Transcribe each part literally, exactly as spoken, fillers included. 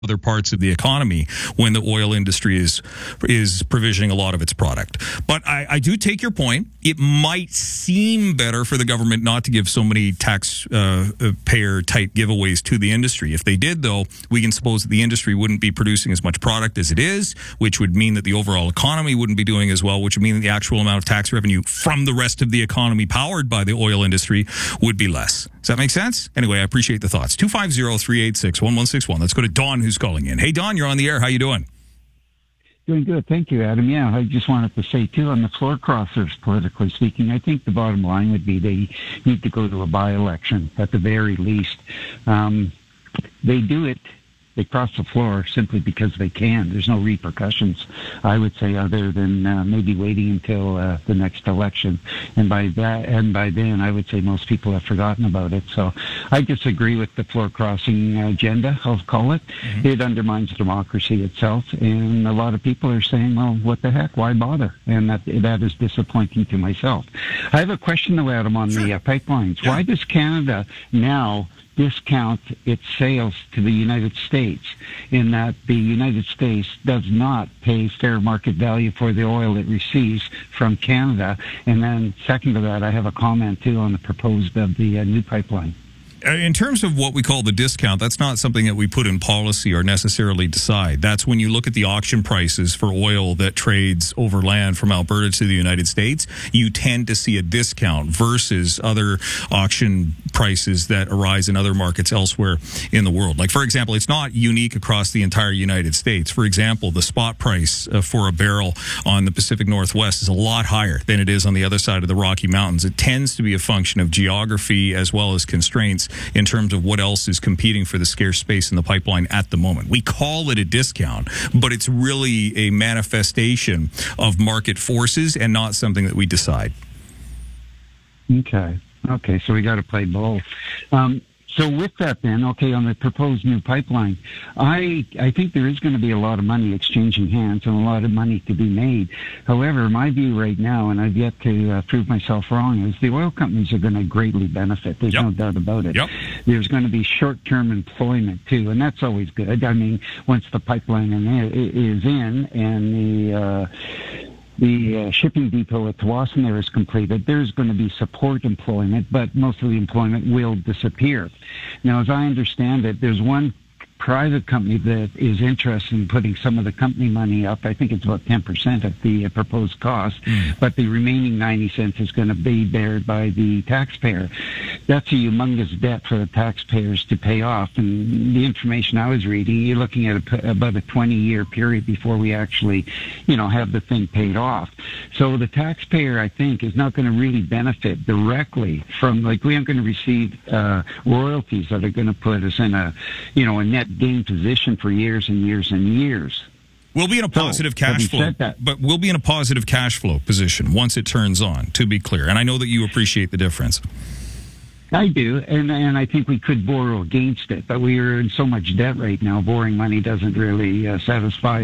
other parts of the economy when the oil industry is is provisioning a lot of its product. But I, I do take your point. It might seem better for the government not to give so many taxpayer type giveaways to the industry. If they did, though, we can suppose that the industry wouldn't be producing as much product as it is, which would mean that the overall economy wouldn't be doing as well, which would mean that the actual amount of tax revenue from the rest of the economy powered by the oil industry would be less. Does that make sense? Anyway, I appreciate the thoughts. two five zero, three eight six, one one six one. Let's go to Don, who's calling in. Hey, Don, you're on the air. How you doing? Doing good. Thank you, Adam. Yeah, I just wanted to say, too, on the floor crossers, politically speaking, I think the bottom line would be they need to go to a by-election at the very least. Um, they do it. They cross the floor simply because they can. There's no repercussions, I would say, other than uh, maybe waiting until uh, the next election. And by that, and by then, I would say most people have forgotten about it. So I disagree with the floor crossing agenda, I'll call it. Mm-hmm. It undermines democracy itself. And a lot of people are saying, well, what the heck? Why bother? And that that is disappointing to myself. I have a question, though, Adam, on the uh, pipelines. Yeah. Why does Canada now discount its sales to the United States in that the United States does not pay fair market value for the oil it receives from Canada? And then second to that, I have a comment too on the proposed of the uh, new pipeline. In terms of what we call the discount, that's not something that we put in policy or necessarily decide. That's when you look at the auction prices for oil that trades overland from Alberta to the United States, you tend to see a discount versus other auction prices that arise in other markets elsewhere in the world. Like, for example, it's not unique across the entire United States. For example, the spot price uh, for a barrel on the Pacific Northwest is a lot higher than it is on the other side of the Rocky Mountains. It tends to be a function of geography as well as constraints in terms of what else is competing for the scarce space in the pipeline at the moment. We call it a discount, but it's really a manifestation of market forces and not something that we decide. Okay. Okay, so we got to play both. Um, so with that then, okay, on the proposed new pipeline, I I think there is going to be a lot of money exchanging hands and a lot of money to be made. However, my view right now, and I've yet to uh, prove myself wrong, is the oil companies are going to greatly benefit. There's yep. no doubt about it. Yep. There's going to be short-term employment too, and that's always good. I mean, once the pipeline is in and the... Uh, The uh, shipping depot at Tsawwassen there is completed, there's going to be support employment, but most of the employment will disappear. Now, as I understand it, there's one private company that is interested in putting some of the company money up. I think it's about ten percent of the uh, proposed cost, mm. but the remaining ninety cents is going to be bared by the taxpayer. That's a humongous debt for the taxpayers to pay off. And the information I was reading, you're looking at a, about a twenty-year period before we actually, you know, have the thing paid off. So the taxpayer, I think, is not going to really benefit directly from, like, we aren't going to receive uh, royalties that are going to put us in a, you know, a net gain position for years and years and years. We'll be in a positive so, cash flow, but we'll be in a positive cash flow position once it turns on, to be clear. And I know that you appreciate the difference. I do, and and I think we could borrow against it, but we are in so much debt right now. Borrowing money doesn't really uh, satisfy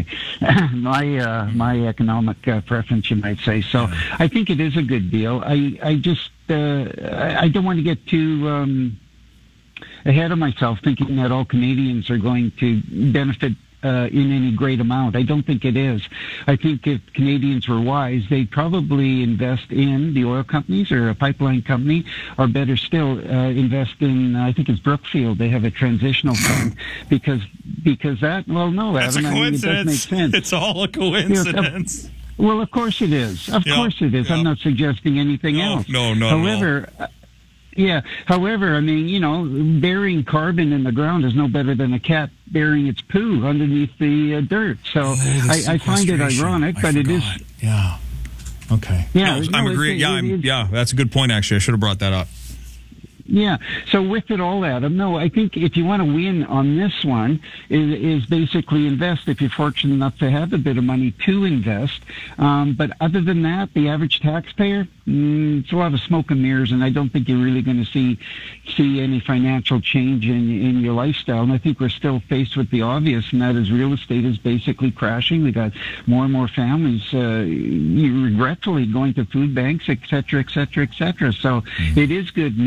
my uh, my economic uh, preference, you might say. So I think it is a good deal. I I just uh, I don't want to get too um, ahead of myself, thinking that all Canadians are going to benefit Uh, in any great amount. I don't think it is. I think if Canadians were wise, they'd probably invest in the oil companies or a pipeline company, or better still, uh, invest in, I think it's Brookfield. They have a transitional fund because because that, well, no, That's Adam, a coincidence. I mean, it does make sense. It's all a coincidence. You know, well, of course it is. Of yep. course it is. Yep. I'm not suggesting anything no, else. No, no, However, no. Yeah. However, I mean, you know, burying carbon in the ground is no better than a cat burying its poo underneath the uh, dirt. So oh, I, I find it ironic, I but forgot. it is. Yeah. Okay. Yeah, no, no, I'm it, agreeing. It, yeah, it, I'm, yeah, that's a good point. Actually, I should have brought that up. Yeah. So with it all, Adam, no, I think if you want to win on this one, is, is basically invest if you're fortunate enough to have a bit of money to invest. Um, but other than that, the average taxpayer, mm, it's a lot of smoke and mirrors, and I don't think you're really going to see see any financial change in in your lifestyle. And I think we're still faced with the obvious, and that is real estate is basically crashing. We got more and more families uh, regretfully going to food banks, et cetera, et cetera, et cetera. So mm-hmm. it is good news.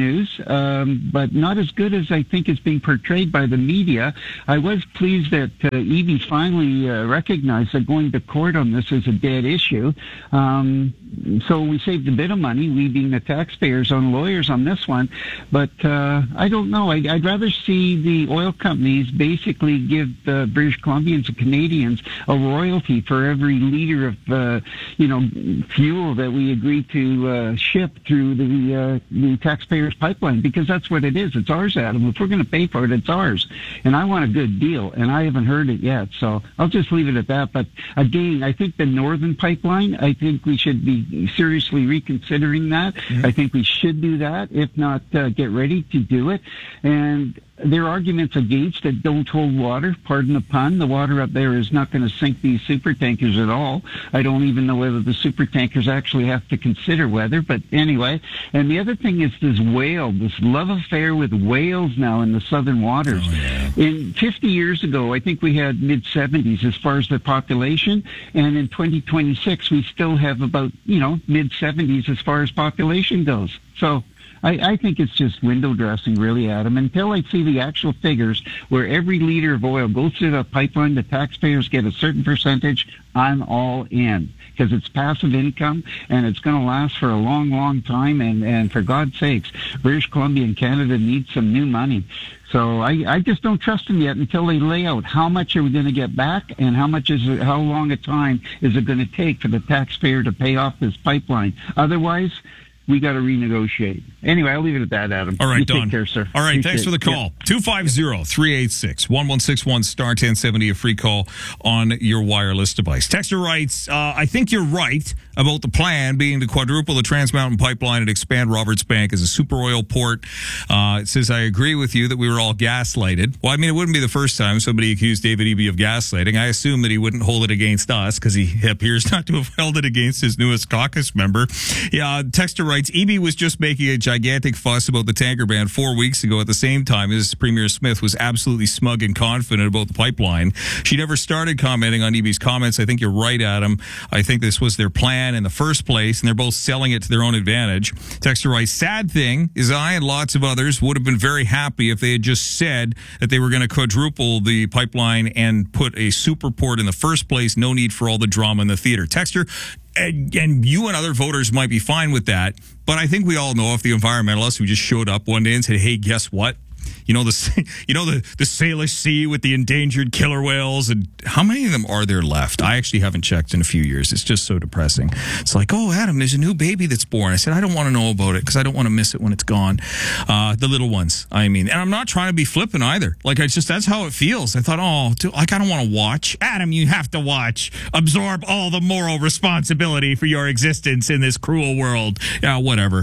um, but not as good as I think is being portrayed by the media. I was pleased that uh, E B finally uh, recognized that going to court on this is a dead issue. Um, so we saved a bit of money, we being the taxpayers, on lawyers on this one. But uh, I don't know. I'd, I'd rather see the oil companies basically give the British Columbians and Canadians a royalty for every liter of, uh, you know, fuel that we agree to uh, ship through the, uh, the taxpayers' pipeline, because that's what it is. It's ours, Adam. If we're going to pay for it, it's ours. And I want a good deal, and I haven't heard it yet. So I'll just leave it at that. But again, I think the Northern Pipeline, I think we should be seriously reconsidering that. Mm-hmm. I think we should do that. If not, uh, get ready to do it. And their arguments against it don't hold water. Pardon the pun. The water up there is not going to sink these super tankers at all. I don't even know whether the super tankers actually have to consider weather. But anyway, and the other thing is this whale, this love affair with whales now in the southern waters. Oh, yeah. In fifty years ago, I think we had mid seventies as far as the population, and in twenty twenty-six we still have about, you know, mid seventies as far as population goes. So I, I think it's just window dressing, really, Adam. Until I see the actual figures where every liter of oil goes through the pipeline, the taxpayers get a certain percentage, I'm all in. Because it's passive income, and it's going to last for a long, long time. And, and for God's sakes, British Columbia and Canada need some new money. So I, I just don't trust them yet until they lay out how much are we going to get back, and how much is it, how long a time is it going to take for the taxpayer to pay off this pipeline. Otherwise, we got to renegotiate. Anyway, I'll leave it at that, Adam. All right, you Don. Take care, sir. All right, Appreciate thanks for the call. two five zero, three eight six, one one six one, star ten seventy, a free call on your wireless device. Texter writes, uh, I think you're right about the plan being to quadruple the Trans Mountain Pipeline and expand Roberts Bank as a super oil port. Uh, it says, I agree with you that we were all gaslighted. Well, I mean, it wouldn't be the first time somebody accused David Eby of gaslighting. I assume that he wouldn't hold it against us because he appears not to have held it against his newest caucus member. Yeah, Texter writes, Eby was just making a gigantic fuss about the tanker ban four weeks ago at the same time as Premier Smith was absolutely smug and confident about the pipeline. She never started commenting on Eby's comments. I think you're right, Adam. I think this was their plan in the first place, and they're both selling it to their own advantage. Texter writes, sad thing is I and lots of others would have been very happy if they had just said that they were going to quadruple the pipeline and put a super port in the first place. No need for all the drama in the theater. Texter, And, and you and other voters might be fine with that, but I think we all know if the environmentalists who just showed up one day and said, hey, guess what? You know, the you know the, the Salish Sea with the endangered killer whales, and how many of them are there left? I actually haven't checked in a few years. It's just so depressing. It's like, oh, Adam, there's a new baby that's born. I said, I don't want to know about it because I don't want to miss it when it's gone. Uh, the little ones, I mean. And I'm not trying to be flippant either. Like, it's just, that's how it feels. I thought, oh, dude, like, I don't want to watch. Adam, you have to watch. Absorb all the moral responsibility for your existence in this cruel world. Yeah, whatever.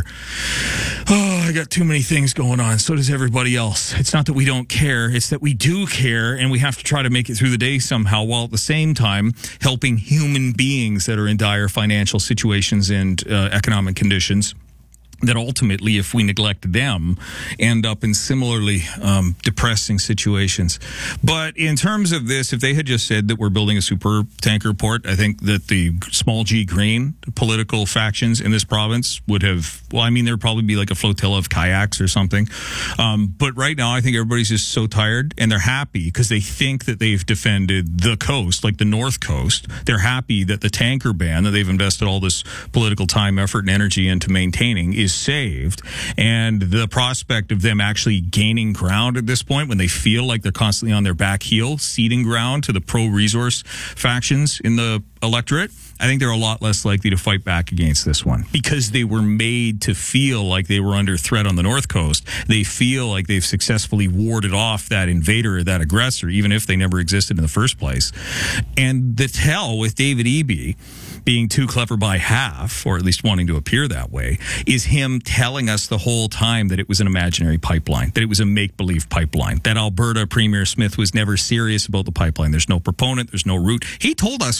Oh, I got too many things going on. So does everybody else. It's not that we don't care. It's that we do care, and we have to try to make it through the day somehow, while at the same time helping human beings that are in dire financial situations and uh, economic conditions that ultimately, if we neglect them, end up in similarly um, depressing situations. But in terms of this, if they had just said that we're building a super tanker port, I think that the small g green political factions in this province would have, well, I mean, there'd probably be like a flotilla of kayaks or something. Um, but right now, I think everybody's just so tired, and they're happy because they think that they've defended the coast, like the North Coast. They're happy that the tanker ban that they've invested all this political time, effort, and energy into maintaining is saved, and the prospect of them actually gaining ground at this point, when they feel like they're constantly on their back heel, ceding ground to the pro-resource factions in the electorate, I think they're a lot less likely to fight back against this one, because they were made to feel like they were under threat on the North Coast. They feel like they've successfully warded off that invader or that aggressor, even if they never existed in the first place. And the tell with David Eby being too clever by half, or at least wanting to appear that way, is him telling us the whole time that it was an imaginary pipeline, that it was a make-believe pipeline, that Alberta Premier Smith was never serious about the pipeline. There's no proponent, there's no route. He told us over and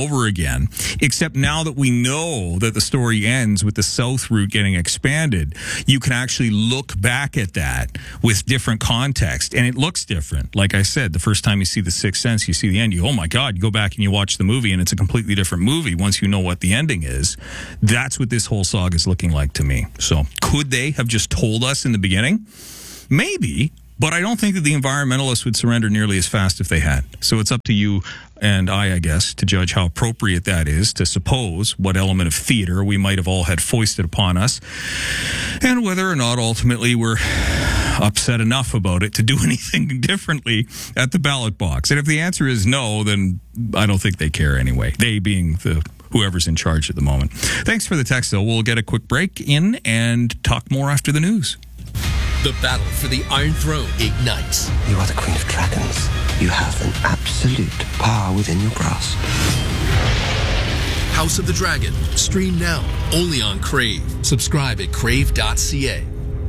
over again, except now that we know that the story ends with the south route getting expanded, you can actually look back at that with different context, and it looks different. Like I said, the first time you see The Sixth Sense, you see the end, you, oh my God, you go back and you watch the movie, and it's a completely different movie once you know what the ending is. That's what this whole saga is looking like to me. So could they have just told us in the beginning? Maybe. But I don't think that the environmentalists would surrender nearly as fast if they had. So it's up to you and I, I guess, to judge how appropriate that is, to suppose what element of theater we might have all had foisted upon us, and whether or not ultimately we're upset enough about it to do anything differently at the ballot box. And if the answer is no, then I don't think they care anyway, they being the whoever's in charge at the moment. Thanks for the text, though. We'll get a quick break in and talk more after the news. The battle for the Iron Throne ignites. You are the Queen of Dragons. You have an absolute power within your grasp. House of the Dragon. Stream now. Only on Crave. Subscribe at crave dot c a.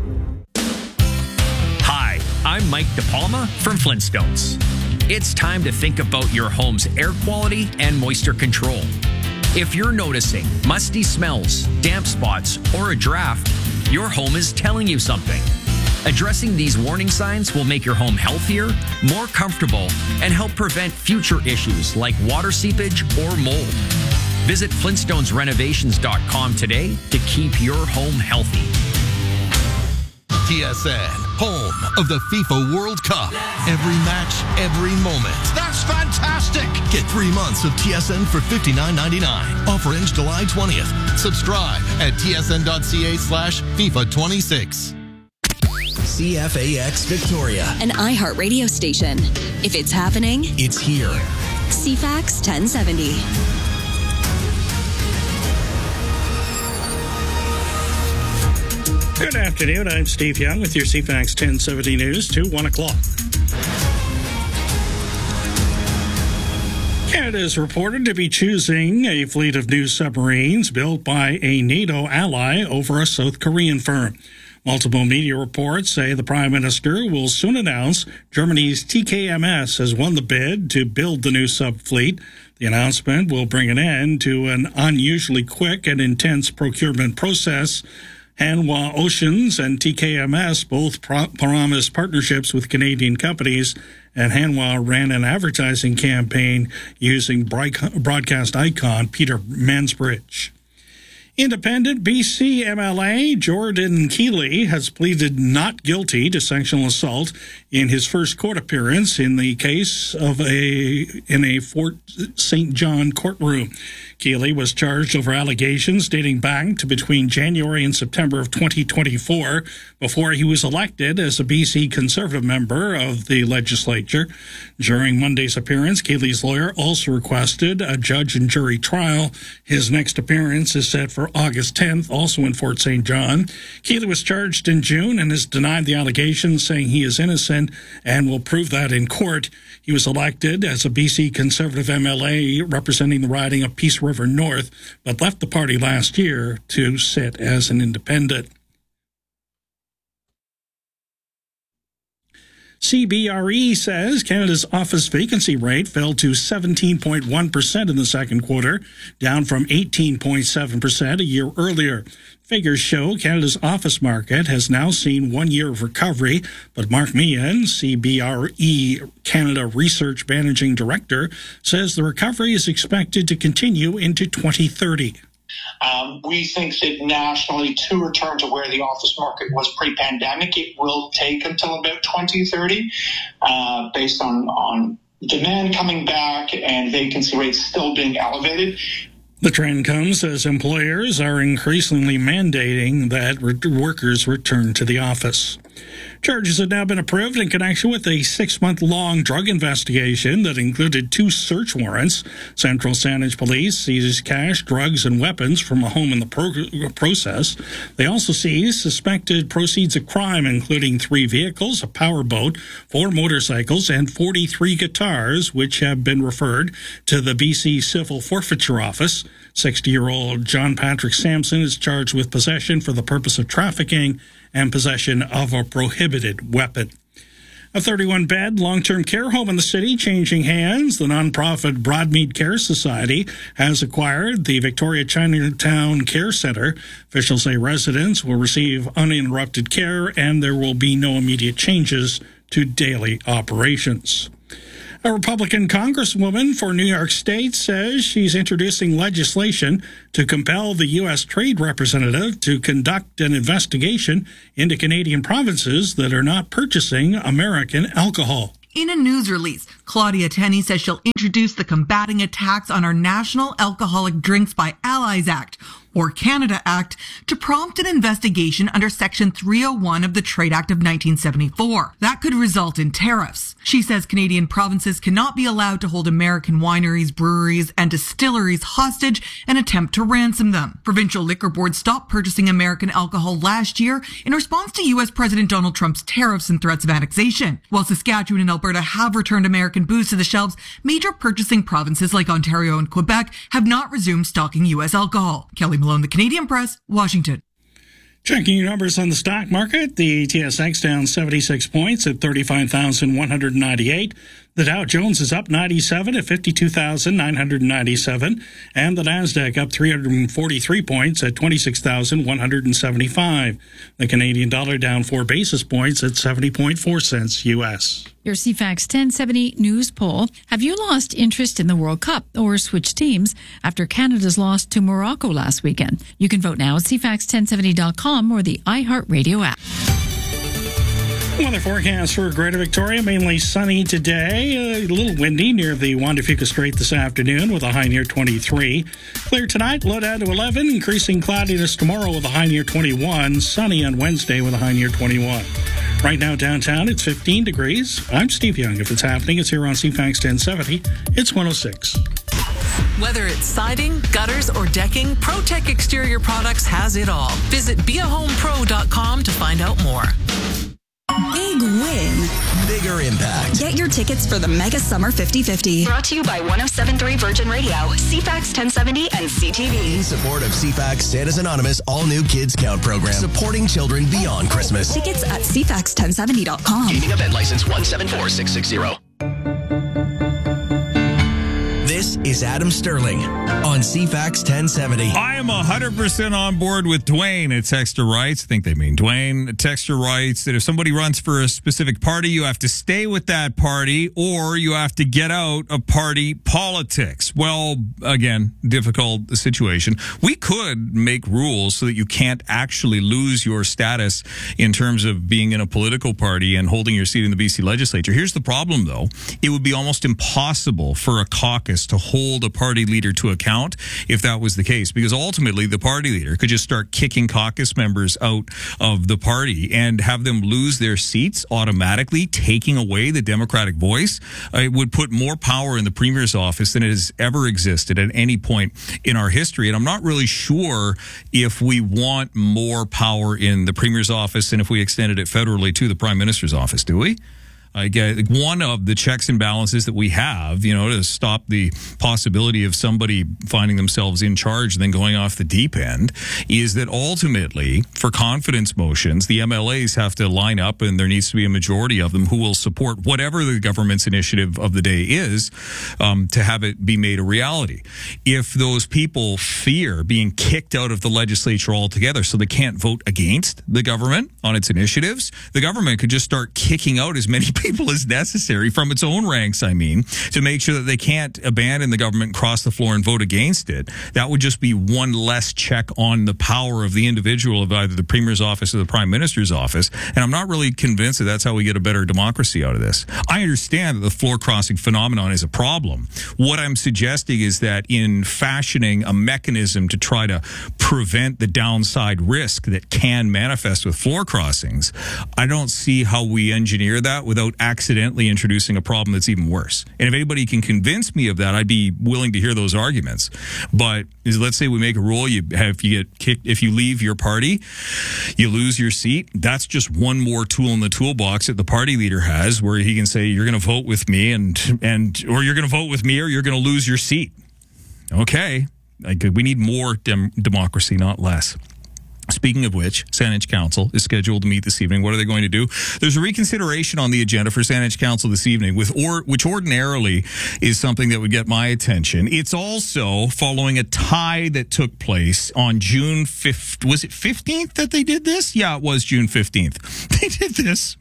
Hi, I'm Mike DePalma from Flintstones. It's time to think about your home's air quality and moisture control. If you're noticing musty smells, damp spots, or a draft, your home is telling you something. Addressing these warning signs will make your home healthier, more comfortable, and help prevent future issues like water seepage or mold. Visit flintstones renovations dot com today to keep your home healthy. T S N, home of the FIFA World Cup. Every match, every moment. That's fantastic! Get three months of T S N for fifty-nine ninety-nine. Offer ends July twentieth. Subscribe at t s n dot c a slash FIFA twenty-six. C F A X Victoria. An iHeart radio station. If it's happening, it's here. C F A X ten seventy. Good afternoon. I'm Steve Young with your C F A X ten seventy news to one o'clock. Canada is reported to be choosing a fleet of new submarines built by a NATO ally over a South Korean firm. Multiple media reports say the Prime Minister will soon announce Germany's T K M S has won the bid to build the new subfleet. The announcement will bring an end to an unusually quick and intense procurement process. Hanwha Oceans and T K M S both pro- promised partnerships with Canadian companies, and Hanwha ran an advertising campaign using broadcast icon Peter Mansbridge. Independent B C M L A Jordan Keeley has pleaded not guilty to sexual assault in his first court appearance in the case of a in a Fort Saint John courtroom. Keeley was charged over allegations dating back to between January and September of twenty twenty-four, before he was elected as a B C Conservative member of the legislature. During Monday's appearance, Keeley's lawyer also requested a judge and jury trial. His next appearance is set for August tenth, also in Fort Saint John. Keeley was charged in June and has denied the allegations, saying he is innocent and will prove that in court. He was elected as a B C Conservative M L A representing the riding of Peace River North, but left the party last year to sit as an independent. C B R E says Canada's office vacancy rate fell to seventeen point one percent in the second quarter, down from eighteen point seven percent a year earlier. Figures show Canada's office market has now seen one year of recovery, but Mark Meehan, C B R E Canada Research Managing Director, says the recovery is expected to continue into twenty thirty. Um, we think that nationally, to return to where the office market was pre-pandemic, it will take until about twenty thirty, uh, based on, on demand coming back and vacancy rates still being elevated. The trend comes as employers are increasingly mandating that re- workers return to the office. Charges have now been approved in connection with a six-month-long drug investigation that included two search warrants. Central Saanich Police seized cash, drugs, and weapons from a home in the pro- process. They also seized suspected proceeds of crime, including three vehicles, a powerboat, four motorcycles, and forty-three guitars, which have been referred to the B C Civil Forfeiture Office. sixty-year-old John Patrick Sampson is charged with possession for the purpose of trafficking and possession of a prohibited weapon. A thirty-one bed long-term care home in the city changing hands. The nonprofit Broadmead Care Society has acquired the Victoria Chinatown Care Center. Officials say residents will receive uninterrupted care and there will be no immediate changes to daily operations. A Republican congresswoman for New York State says she's introducing legislation to compel the U S Trade Representative to conduct an investigation into Canadian provinces that are not purchasing American alcohol. In a news release, Claudia Tenney says she'll introduce the Combating Attacks on Our National Alcoholic Drinks by Allies Act, or Canada Act, to prompt an investigation under Section three oh one of the Trade Act of nineteen seventy-four. That could result in tariffs. She says Canadian provinces cannot be allowed to hold American wineries, breweries, and distilleries hostage and attempt to ransom them. Provincial liquor boards stopped purchasing American alcohol last year in response to U S President Donald Trump's tariffs and threats of annexation. While Saskatchewan and Alberta have returned American booze to the shelves, major purchasing provinces like Ontario and Quebec have not resumed stocking U S alcohol. Kelly Malone, The Canadian Press, Washington. Checking your numbers on the stock market, the T S X down seventy-six points at thirty-five thousand one hundred ninety-eight. The Dow Jones is up ninety-seven at fifty-two thousand nine hundred ninety-seven. And the Nasdaq up three hundred forty-three points at twenty-six thousand one hundred seventy-five. The Canadian dollar down four basis points at seventy point four cents U S. Your C FAX ten seventy news poll. Have you lost interest in the World Cup or switched teams after Canada's loss to Morocco last weekend? You can vote now at C FAX ten seventy dot com or the iHeartRadio app. Weather forecast for Greater Victoria, mainly sunny today. A little windy near the Juan de Fuca Strait this afternoon with a high near twenty-three. Clear tonight, low down to eleven. Increasing cloudiness tomorrow with a high near twenty-one. Sunny on Wednesday with a high near twenty-one. Right now downtown, it's fifteen degrees. I'm Steve Young. If it's happening, it's here on C FAX ten seventy. It's one oh six. Whether it's siding, gutters, or decking, ProTech Exterior Products has it all. Visit be a home pro dot com to find out more. Big win. Bigger impact. Get your tickets for the Mega Summer fifty fifty. Brought to you by one oh seven point three Virgin Radio, C FAX ten seventy, and C T V. In support of C FAX Santa's Anonymous all-new Kids Count program, supporting children beyond Christmas. Tickets at C FAX ten seventy dot com. Gaming event license one seven four six six zero. This is Adam Sterling on C FAX ten seventy. I am one hundred percent on board with Dwayne at Texter Writes. I think they mean Dwayne. Texter writes that if somebody runs for a specific party, you have to stay with that party or you have to get out of party politics. Well, again, difficult situation. We could make rules so that you can't actually lose your status in terms of being in a political party and holding your seat in the B C legislature. Here's the problem, though. It would be almost impossible for a caucus to hold a party leader to account if that was the case, because ultimately the party leader could just start kicking caucus members out of the party and have them lose their seats automatically, taking away the democratic voice. Uh, it would put more power in the premier's office than it has ever existed at any point in our history. And I'm not really sure if we want more power in the premier's office and if we extended it federally to the prime minister's office, do we? I get one of the checks and balances that we have, you know, to stop the possibility of somebody finding themselves in charge and then going off the deep end, is that ultimately for confidence motions, the M L As have to line up and there needs to be a majority of them who will support whatever the government's initiative of the day is, um, to have it be made a reality. If those people fear being kicked out of the legislature altogether so they can't vote against the government on its initiatives, the government could just start kicking out as many people people as necessary from its own ranks, I mean, to make sure that they can't abandon the government, cross the floor, and vote against it. That would just be one less check on the power of the individual of either the premier's office or the prime minister's office. And I'm not really convinced that that's how we get a better democracy out of this. I understand that the floor crossing phenomenon is a problem. What I'm suggesting is that in fashioning a mechanism to try to prevent the downside risk that can manifest with floor crossings, I don't see how we engineer that without accidentally introducing a problem that's even worse. And if anybody can convince me of that, I'd be willing to hear those arguments. But let's say we make a rule, you have, if you get kicked, if you leave your party, you lose your seat. That's just one more tool in the toolbox that the party leader has, where he can say, you're going to vote with me and, and, or you're going to vote with me or you're going to lose your seat. Okay. We need more dem- democracy, not less. Speaking of which, Saanich Council is scheduled to meet this evening. What are they going to do? There's a reconsideration on the agenda for Saanich Council this evening, with or which ordinarily is something that would get my attention. It's also following a tie that took place on June fifth. Was it fifteenth that they did this? Yeah, it was June fifteenth. They did this.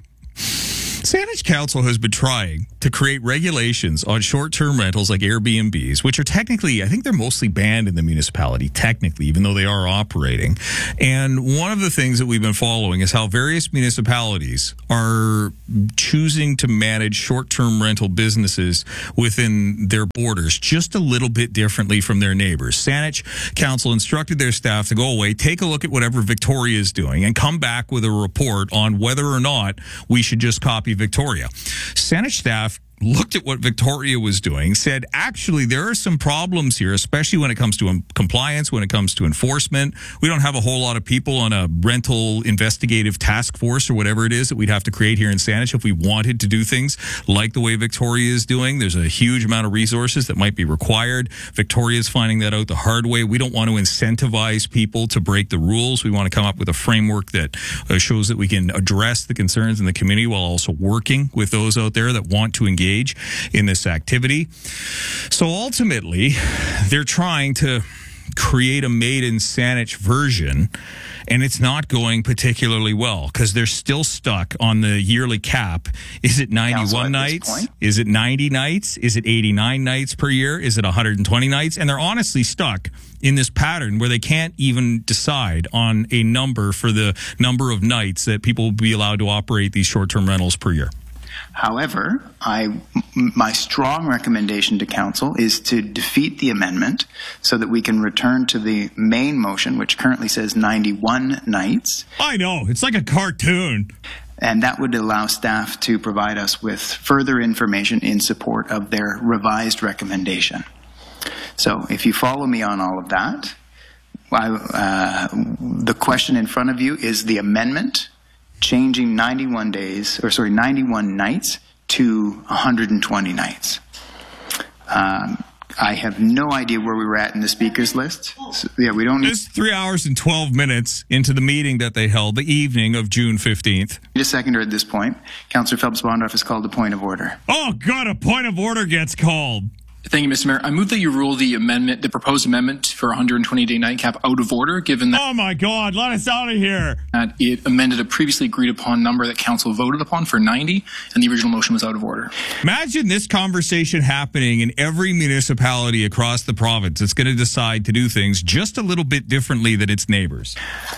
Saanich Council has been trying to create regulations on short-term rentals like Airbnbs, which are technically, I think they're mostly banned in the municipality, technically, even though they are operating. And one of the things that we've been following is how various municipalities are choosing to manage short-term rental businesses within their borders just a little bit differently from their neighbors. Saanich Council instructed their staff to go away, take a look at whatever Victoria is doing, and come back with a report on whether or not we should just copy Victoria. Saanich staff looked at what Victoria was doing, said, actually, there are some problems here, especially when it comes to um, compliance, when it comes to enforcement. We don't have a whole lot of people on a rental investigative task force or whatever it is that we'd have to create here in Saanich if we wanted to do things like the way Victoria is doing. There's a huge amount of resources that might be required. Victoria is finding that out the hard way. We don't want to incentivize people to break the rules. We want to come up with a framework that uh, shows that we can address the concerns in the community while also working with those out there that want to engage in this activity. So ultimately, they're trying to create a made in Saanich version, and it's not going particularly well because they're still stuck on the yearly cap. Is it ninety-one nights? Is it ninety nights? Is it eighty-nine nights per year? Is it one hundred twenty nights? And they're honestly stuck in this pattern where they can't even decide on a number for the number of nights that people will be allowed to operate these short-term rentals per year. However, I, my strong recommendation to Council is to defeat the amendment so that we can return to the main motion, which currently says ninety-one nights. I know, it's like a cartoon. And that would allow staff to provide us with further information in support of their revised recommendation. So if you follow me on all of that, I, uh, the question in front of you is the amendment changing ninety-one days, or sorry, ninety-one nights to one hundred twenty nights. Um, I have no idea where we were at in the speakers list. So, yeah, we don't. It's three hours and twelve minutes into the meeting that they held the evening of June fifteenth. Need a seconder at this point. Councillor Phelps-Bondorf has called a point of order. Oh God, a point of order gets called. Thank you, Mister Mayor. I move that you rule the amendment, the proposed amendment for one hundred twenty day nightcap out of order, given that... Oh, my God, let us out of here. ...that it amended a previously agreed upon number that Council voted upon for ninety, and the original motion was out of order. Imagine this conversation happening in every municipality across the province that's going to decide to do things just a little bit differently than its neighbors.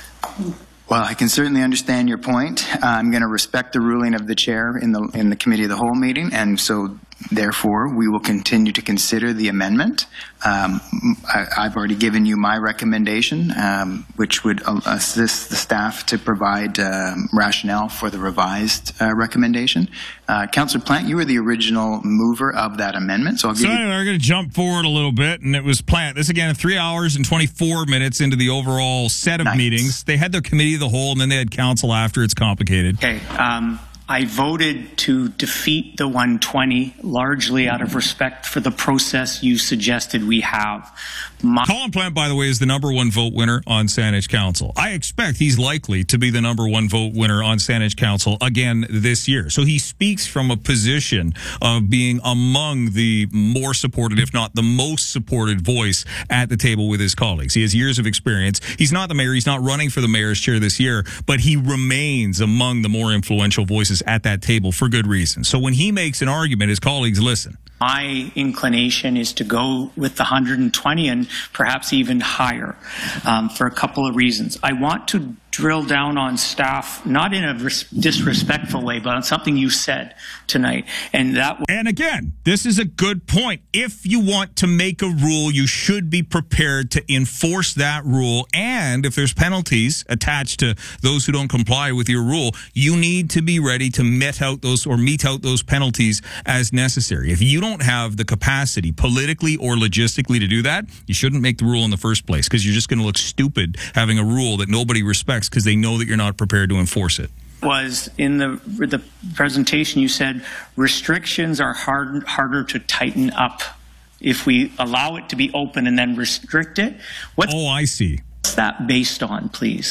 Well, I can certainly understand your point. Uh, I'm going to respect the ruling of the chair in the in the committee of the whole meeting, and so therefore we will continue to consider the amendment. Um, I, I've already given you my recommendation, um, which would assist the staff to provide um, rationale for the revised uh, recommendation. Uh, Councillor Plant, you were the original mover of that amendment, so I'll give so you... anyway, we're going to jump forward a little bit, and it was Plant. This again, three hours and twenty-four minutes into the overall set of nice. meetings. They had their committee of the whole, and then they had council after. It's complicated. Okay. Um, I voted to defeat the one twenty largely out of respect for the process you suggested we have. My- Colin Plant, by the way, is the number one vote winner on Saanich Council. I expect he's likely to be the number one vote winner on Saanich Council again this year. So he speaks from a position of being among the more supported, if not the most supported voice at the table with his colleagues. He has years of experience. He's not the mayor. He's not running for the mayor's chair this year, but he remains among the more influential voices at that table for good reason. So when he makes an argument, his colleagues listen. My inclination is to go with the one hundred twenty and perhaps even higher um, for a couple of reasons. I want to drill down on staff, not in a res- disrespectful way, but on something you said tonight. And that. W- and again, this is a good point. If you want to make a rule, you should be prepared to enforce that rule. And if there's penalties attached to those who don't comply with your rule, you need to be ready to met out those or mete out those penalties as necessary. If you don't have the capacity politically or logistically to do that, you shouldn't make the rule in the first place, because you're just going to look stupid having a rule that nobody respects because they know that you're not prepared to enforce it. Was in the the presentation you said restrictions are hard, harder to tighten up if we allow it to be open and then restrict it. What's oh, I see. What's that based on, please?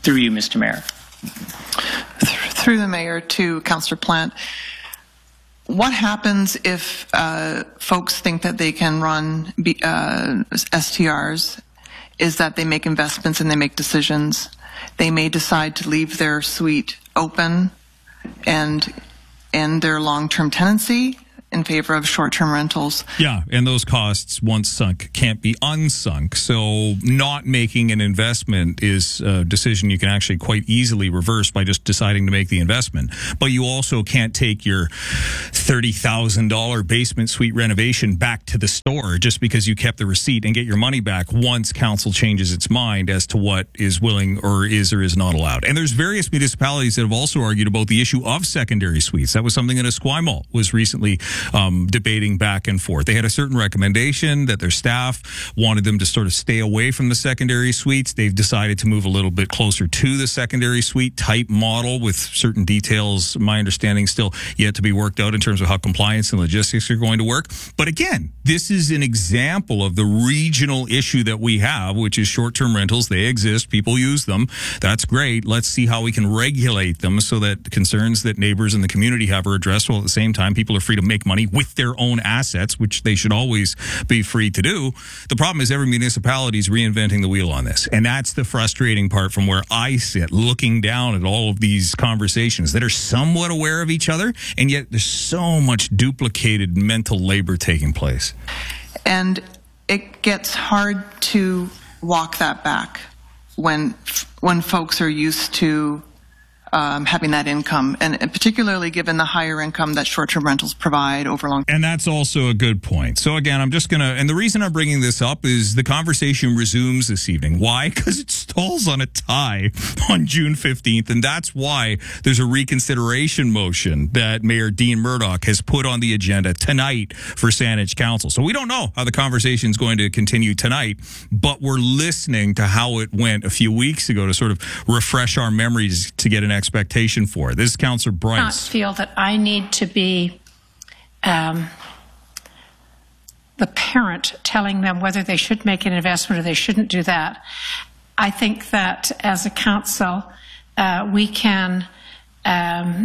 Through you, Mister Mayor. Through the mayor to Councillor Plant. What happens if uh, folks think that they can run B, uh, S T Rs, is that they make investments and they make decisions. They may decide to leave their suite open and end their long-term tenancy in favor of short-term rentals. Yeah, and those costs, once sunk, can't be unsunk. So not making an investment is a decision you can actually quite easily reverse by just deciding to make the investment. But you also can't take your thirty thousand dollars basement suite renovation back to the store just because you kept the receipt and get your money back once council changes its mind as to what is willing or is or is not allowed. And there's various municipalities that have also argued about the issue of secondary suites. That was something that Esquimalt was recently Um, debating back and forth. They had a certain recommendation that their staff wanted them to sort of stay away from the secondary suites. They've decided to move a little bit closer to the secondary suite type model with certain details, my understanding, still yet to be worked out in terms of how compliance and logistics are going to work. But again, this is an example of the regional issue that we have, which is short-term rentals. They exist. People use them. That's great. Let's see how we can regulate them so that concerns that neighbors in the community have are addressed, while at the same time people are free to make money with their own assets, which they should always be free to do. The problem is every municipality is reinventing the wheel on this. And that's the frustrating part from where I sit, looking down at all of these conversations that are somewhat aware of each other, and yet there's so much duplicated mental labor taking place. And it gets hard to walk that back when when folks are used to Um, having that income, and, and particularly given the higher income that short-term rentals provide over long. And that's also a good point. So again, I'm just going to, and the reason I'm bringing this up is the conversation resumes this evening. Why? Because it stalls on a tie on June fifteenth, and that's why there's a reconsideration motion that Mayor Dean Murdoch has put on the agenda tonight for Saanich Council. So we don't know how the conversation is going to continue tonight, but we're listening to how it went a few weeks ago to sort of refresh our memories to get an expectation for it. This is Councillor Bryce. I not feel that I need to be um, the parent telling them whether they should make an investment or they shouldn't do that. I think that as a council, uh, we can um,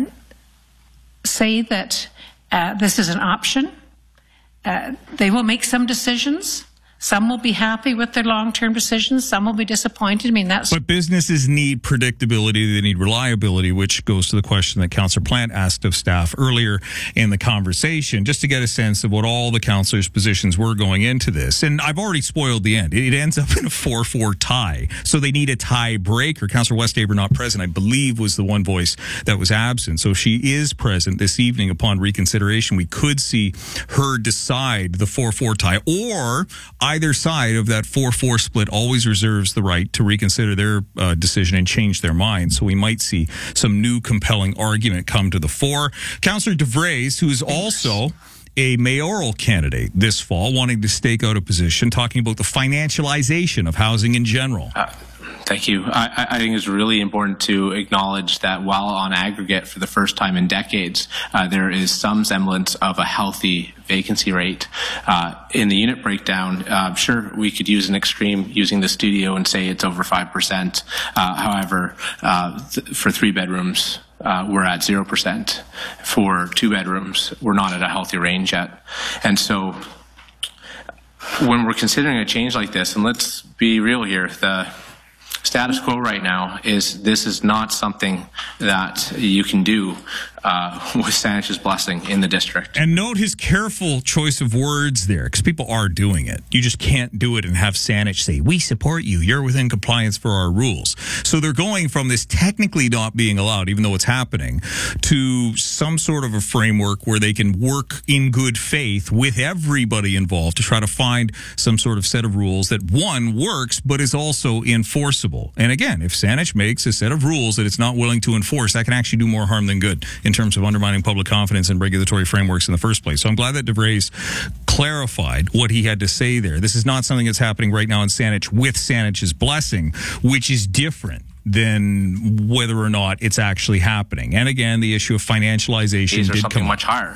say that uh, this is an option. Uh, they will make some decisions. Some will be happy with their long-term decisions. Some will be disappointed. I mean, that's... But businesses need predictability. They need reliability, which goes to the question that Councillor Plant asked of staff earlier in the conversation, just to get a sense of what all the councillors' positions were going into this. And I've already spoiled the end. It ends up in a four four tie. So they need a tie breaker. Councillor Westaber, not present, I believe was the one voice that was absent. So she is present this evening upon reconsideration. We could see her decide the four four tie, or either side of that four four split always reserves the right to reconsider their uh, decision and change their mind. So we might see some new compelling argument come to the fore. Councillor DeVries, who is also a mayoral candidate this fall, wanting to stake out a position, talking about the financialization of housing in general. Uh, Thank you. I, I think it's really important to acknowledge that while on aggregate for the first time in decades, uh, there is some semblance of a healthy vacancy rate. Uh, in the unit breakdown, uh, sure, we could use an extreme using the studio and say it's over five percent. Uh, however, uh, th- for three bedrooms, uh, we're at zero percent. For two bedrooms, we're not at a healthy range yet. And so when we're considering a change like this, and let's be real here, the status quo right now is this is not something that you can do uh, with Saanich's blessing in the district. And note his careful choice of words there, because people are doing it. You just can't do it and have Saanich say, we support you, you're within compliance for our rules. So they're going from this technically not being allowed, even though it's happening, to some sort of a framework where they can work in good faith with everybody involved to try to find some sort of set of rules that, one, works, but is also enforceable. And again, if Saanich makes a set of rules that it's not willing to enforce, that can actually do more harm than good in terms of undermining public confidence in regulatory frameworks in the first place. So I'm glad that DeVries clarified what he had to say there. This is not something that's happening right now in Saanich with Saanich's blessing, which is different than whether or not it's actually happening. And again, the issue of financialization These are did something come much higher.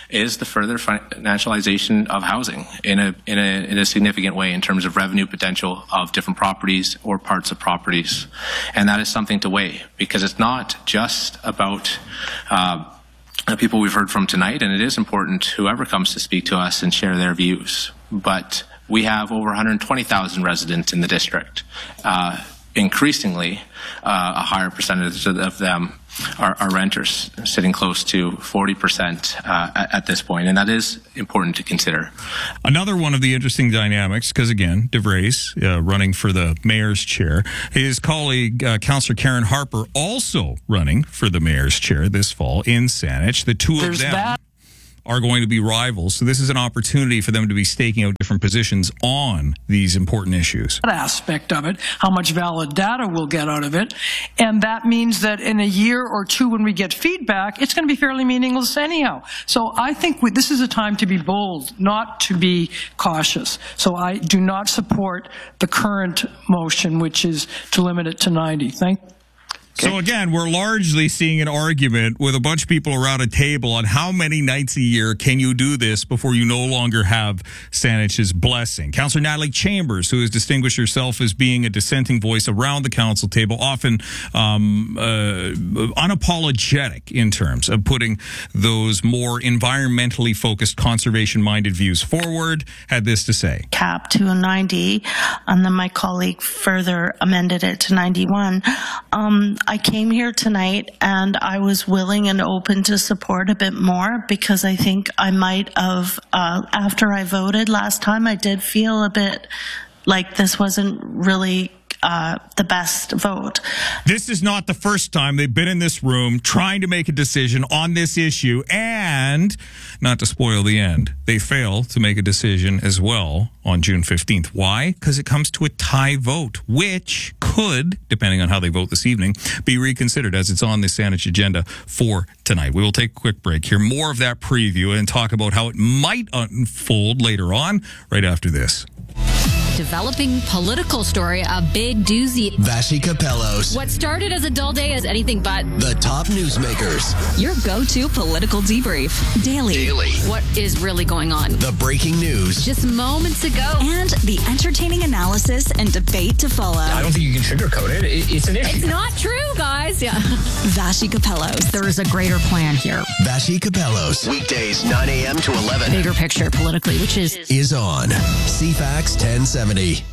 is the further financialization of housing in a, in a, in a significant way in terms of revenue potential of different properties or parts of properties. And that is something to weigh, because it's not just about uh, the people we've heard from tonight, and it is important whoever comes to speak to us and share their views. But we have over one hundred twenty thousand residents in the district. Uh, increasingly, uh, a higher percentage of them are, are renters, sitting close to forty percent uh, at, at this point, and that is important to consider. Another one of the interesting dynamics, because again, DeVries uh, running for the mayor's chair, his colleague, uh, Councillor Karen Harper, also running for the mayor's chair this fall in Saanich. The two There's of them that. are going to be rivals, so this is an opportunity for them to be staking out different positions on these important issues. Aspect of it, how much valid data we'll get out of it, and that means that in a year or two when we get feedback, it's going to be fairly meaningless anyhow. So I think we, this is a time to be bold, not to be cautious. So I do not support the current motion, which is to limit it to ninety. Thank you. So again, we're largely seeing an argument with a bunch of people around a table on how many nights a year can you do this before you no longer have Saanich's blessing. Councillor Natalie Chambers, who has distinguished herself as being a dissenting voice around the council table, often um, uh, unapologetic in terms of putting those more environmentally focused, conservation-minded views forward, had this to say. Cap to a ninety, and then my colleague further amended it to ninety-one. Um, I came here tonight and I was willing and open to support a bit more, because I think I might have, uh, after I voted last time, I did feel a bit like this wasn't really uh, the best vote. This is not the first time they've been in this room trying to make a decision on this issue, and not to spoil the end, they fail to make a decision as well on June fifteenth. Why? Because it comes to a tie vote, which could, depending on how they vote this evening, be reconsidered as it's on the Saanich agenda for tonight. We will take a quick break, hear more of that preview, and talk about how it might unfold later on, right after this. Developing political story, a big doozy. Vassy Capellos. What started as a dull day is anything but. The top newsmakers. Your go-to political debrief. Daily. Daily. What is really going on? The breaking news. Just moments ago. And the entertaining analysis and debate to follow. I don't think you can sugarcoat it. it it's an issue. It's not true, guys. Yeah. Vassy Capellos. There is a greater plan here. Vassy Capellos. Weekdays, nine a.m. to eleven. Bigger picture politically, which is... Is on C FAX ten seventy.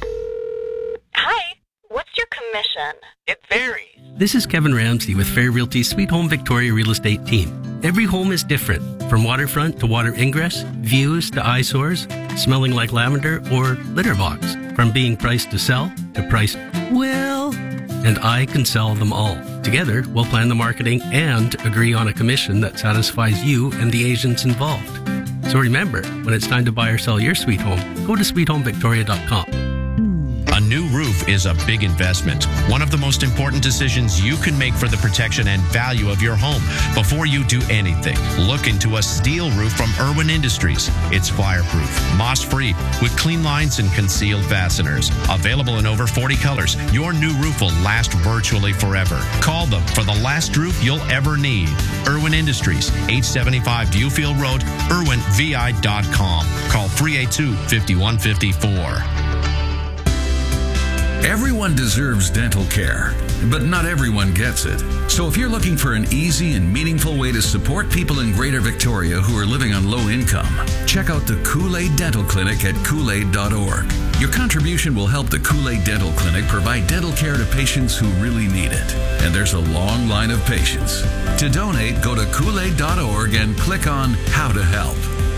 Hi, what's your commission? It varies. This is Kevin Ramsey with Fair Realty's Sweet Home Victoria Real Estate team. Every home is different, from waterfront to water ingress, views to eyesores, smelling like lavender or litter box, from being priced to sell to priced well, and I can sell them all. Together, we'll plan the marketing and agree on a commission that satisfies you and the agents involved. So remember, when it's time to buy or sell your sweet home, go to sweet home victoria dot com. A new roof is a big investment. One of the most important decisions you can make for the protection and value of your home. Before you do anything, look into a steel roof from Irwin Industries. It's fireproof, moss-free, with clean lines and concealed fasteners. Available in over forty colors, your new roof will last virtually forever. Call them for the last roof you'll ever need. Irwin Industries, eight seventy-five Viewfield Road, irwin v i dot com. Call three eight two, five one five four. Everyone deserves dental care, but not everyone gets it. So if you're looking for an easy and meaningful way to support people in Greater Victoria who are living on low income, check out the Kool-Aid Dental Clinic at kool aid dot org. Your contribution will help the Kool-Aid Dental Clinic provide dental care to patients who really need it. And there's a long line of patients. To donate, go to kool aid dot org and click on How to Help.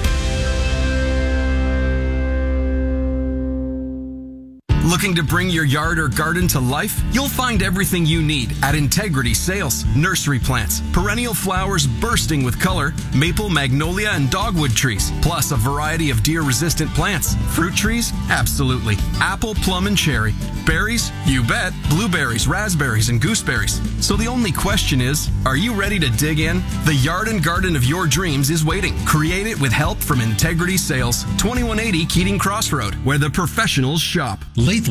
Looking to bring your yard or garden to life? You'll find everything you need at Integrity Sales. Nursery plants, perennial flowers bursting with color, maple, magnolia, and dogwood trees, plus a variety of deer-resistant plants. Fruit trees? Absolutely. Apple, plum, and cherry. Berries? You bet. Blueberries, raspberries, and gooseberries. So the only question is, are you ready to dig in? The yard and garden of your dreams is waiting. Create it with help from Integrity Sales. twenty-one eighty Keating Crossroad, where the professionals shop. Lately,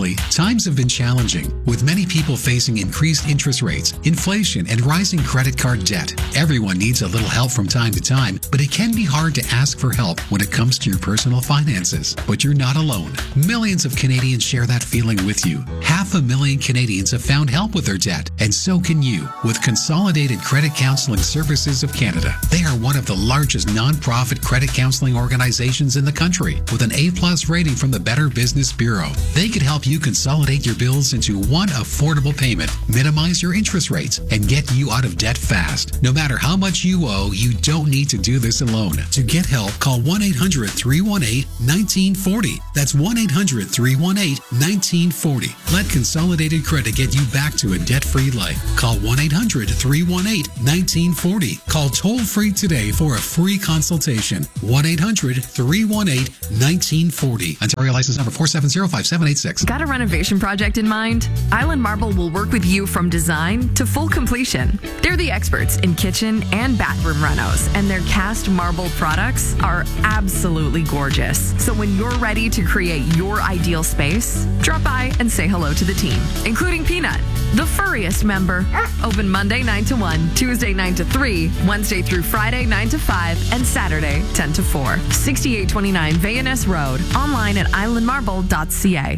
Sadly, times have been challenging, with many people facing increased interest rates, inflation, and rising credit card debt. Everyone needs a little help from time to time, but it can be hard to ask for help when it comes to your personal finances. But you're not alone. Millions of Canadians share that feeling with you. Half a million Canadians have found help with their debt, and so can you with Consolidated Credit Counseling Services of Canada. They are one of the largest non-profit credit counseling organizations in the country, with an A-plus rating from the Better Business Bureau. They could help you consolidate your bills into one affordable payment, minimize your interest rates, and get you out of debt fast. No matter how much you owe, you don't need to do this alone. To get help, call one eight hundred, three one eight, one nine four zero. That's one eight hundred, three one eight, one nine four zero. Let Consolidated Credit get you back to a debt-free life. Call one eight hundred, three one eight, one nine four zero. Call toll-free today for a free consultation. one eight hundred, three one eight, one nine four zero. Ontario license number four seven zero five seven eight six. Got a renovation project in mind? Island Marble will work with you from design to full completion. They're the experts in kitchen and bathroom renos, and their cast marble products are absolutely gorgeous. So when you're ready to create your ideal space, drop by and say hello to the team, including Peanut, the furriest member. Open Monday nine to one, Tuesday nine to three, Wednesday through Friday nine to five, and Saturday ten to four. sixty-eight twenty-nine Vayaness Road. Online at island marble dot c a.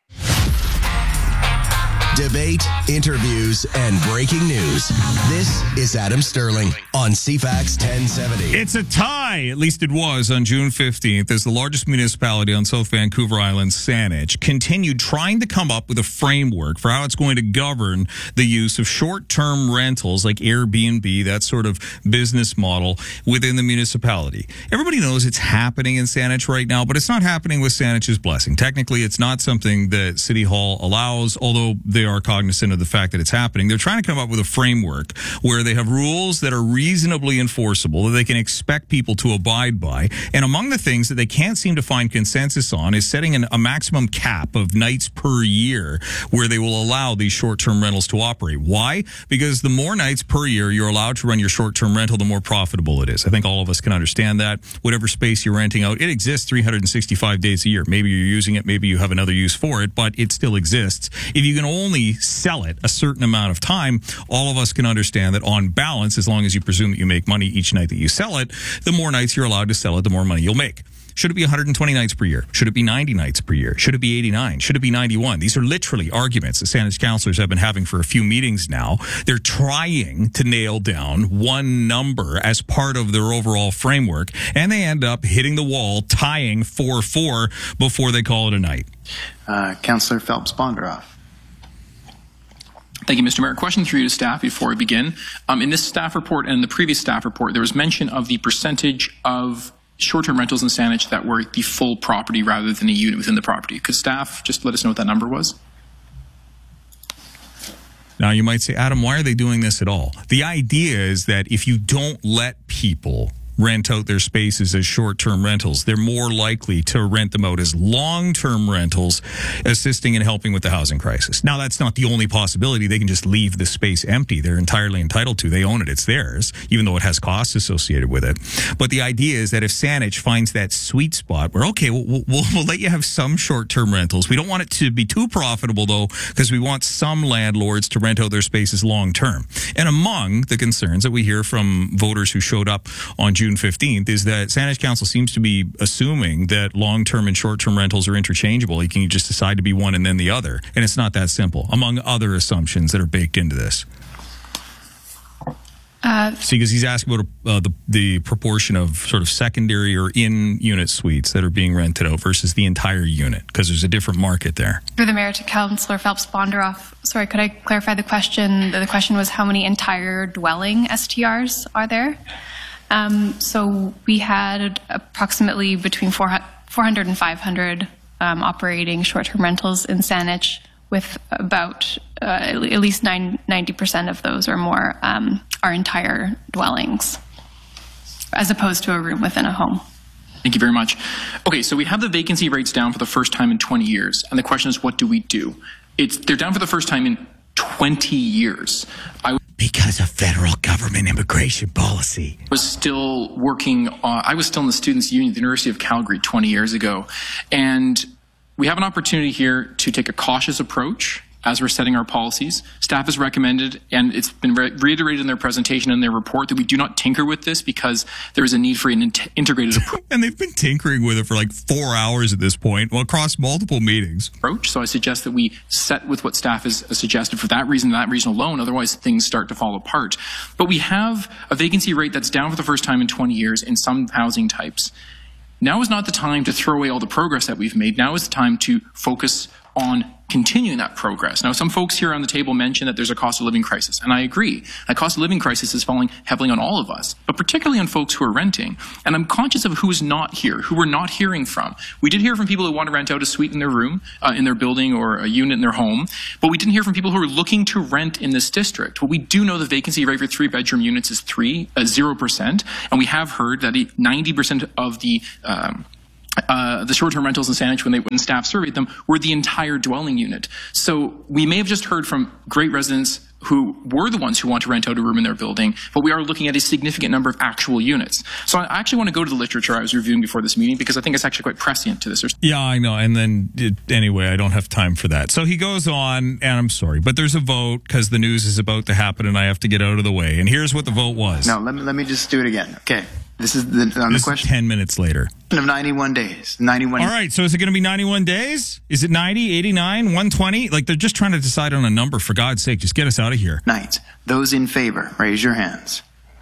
Debate, interviews, and breaking news. This is Adam Sterling on C FAX ten seventy. It's a tie, at least it was, on June fifteenth, as the largest municipality on South Vancouver Island, Saanich, continued trying to come up with a framework for how it's going to govern the use of short-term rentals like Airbnb, that sort of business model within the municipality. Everybody knows it's happening in Saanich right now, but it's not happening with Saanich's blessing. Technically, it's not something that City Hall allows, although they are cognizant of the fact that it's happening. They're trying to come up with a framework where they have rules that are reasonably enforceable, that they can expect people to abide by. And among the things that they can't seem to find consensus on is setting an, a maximum cap of nights per year where they will allow these short-term rentals to operate. Why? Because the more nights per year you're allowed to run your short-term rental, the more profitable it is. I think all of us can understand that. Whatever space you're renting out, it exists three hundred sixty-five days a year. Maybe you're using it, maybe you have another use for it, but it still exists. If you can only sell it a certain amount of time, all of us can understand that on balance, as long as you presume that you make money each night that you sell it, the more nights you're allowed to sell it, the more money you'll make. Should it be one hundred twenty nights per year? Should it be ninety nights per year? Should it be eighty-nine? Should it be ninety-one? These are literally arguments that Saanich councillors have been having for a few meetings now. They're trying to nail down one number as part of their overall framework, and they end up hitting the wall, tying four four before they call it a night. Uh, Councillor Phelps-Bondaroff. Thank you, Mister Mayor. Question for you to staff before we begin. Um, in this staff report and the previous staff report, there was mention of the percentage of short-term rentals in Saanich that were the full property rather than a unit within the property. Could staff just let us know what that number was? Now, you might say, Adam, why are they doing this at all? The idea is that if you don't let people rent out their spaces as short-term rentals, they're more likely to rent them out as long-term rentals, assisting and helping with the housing crisis. Now, that's not the only possibility. They can just leave the space empty. They're entirely entitled to. They own it. It's theirs, even though it has costs associated with it. But the idea is that if Saanich finds that sweet spot where, okay, we'll, we'll, we'll let you have some short-term rentals. We don't want it to be too profitable, though, because we want some landlords to rent out their spaces long-term. And among the concerns that we hear from voters who showed up on June fifteenth is that Saanich Council seems to be assuming that long-term and short-term rentals are interchangeable. You can just decide to be one and then the other. And it's not that simple, among other assumptions that are baked into this. Uh, See, because he's asking about uh, the, the proportion of sort of secondary or in-unit suites that are being rented out versus the entire unit, because there's a different market there. Through the mayor to Councillor Phelps-Bondaroff. Sorry, could I clarify the question? The question was how many entire dwelling S T Rs are there? Um, so we had approximately between four hundred and five hundred um, operating short-term rentals in Saanich, with about uh, at least ninety percent of those or more um, are entire dwellings, as opposed to a room within a home. Thank you very much. Okay, so we have the vacancy rates down for the first time in twenty years, and the question is, what do we do? It's they're down for the first time in twenty years. I Because of federal government immigration policy. was still working on, I was still in the Students' Union at the University of Calgary twenty years ago, and we have an opportunity here to take a cautious approach as we're setting our policies. Staff has recommended, and it's been re- reiterated in their presentation and their report, that we do not tinker with this because there is a need for an in- integrated approach. And they've been tinkering with it for like four hours at this point, well, across multiple meetings. Approach. So I suggest that we set with what staff has suggested for that reason, that reason alone. Otherwise, things start to fall apart. But we have a vacancy rate that's down for the first time in twenty years in some housing types. Now is not the time to throw away all the progress that we've made. Now is the time to focus on continuing that progress. Now, some folks here on the table mention that there's a cost of living crisis, and I agree. A cost of living crisis is falling heavily on all of us, but particularly on folks who are renting. And I'm conscious of who is not here, who we're not hearing from. We did hear from people who want to rent out a suite in their room, uh, in their building, or a unit in their home, but we didn't hear from people who are looking to rent in this district. Well, we do know the vacancy rate for three-bedroom units is three, uh, zero percent, and we have heard that ninety percent of the um, Uh, the short-term rentals in Saanich, when they when staff surveyed them, were the entire dwelling unit. So we may have just heard from great residents who were the ones who want to rent out a room in their building, but we are looking at a significant number of actual units. So I actually want to go to the literature I was reviewing before this meeting because I think it's actually quite prescient to this. Yeah, I know. And then, it, anyway, I don't have time for that. So he goes on, and I'm sorry, but there's a vote because the news is about to happen and I have to get out of the way. And here's what the vote was. No, let me, let me just do it again. Okay. This is the, on this the question. Is ten minutes later. Of ninety-one days. ninety-one. All right. So is it going to be ninety-one days? Is it ninety, eighty-nine, one twenty? Like, they're just trying to decide on a number. For God's sake, just get us out of here. Night. Those in favor, raise your hands.